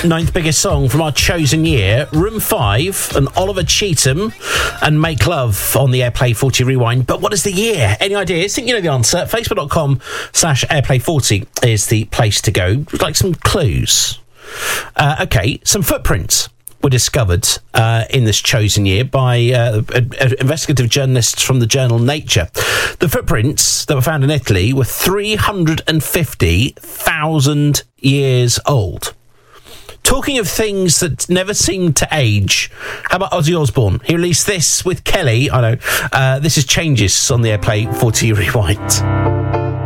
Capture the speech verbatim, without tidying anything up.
ninth biggest song from our chosen year, Room five and Oliver Cheetham and Make Love on the Airplay forty Rewind. But what is the year? Any ideas? Think you know the answer. Facebook.com slash Airplay forty is the place to go. Would like some clues? Uh, okay, some footprints were discovered uh, in this chosen year by uh, a, a investigative journalists from the journal Nature. The footprints that were found in Italy were three hundred fifty thousand years old. Talking of things that never seem to age, how about Ozzy Osbourne? He released this with Kelly. I know. Uh, this is Changes on the Airplay forty Rewind.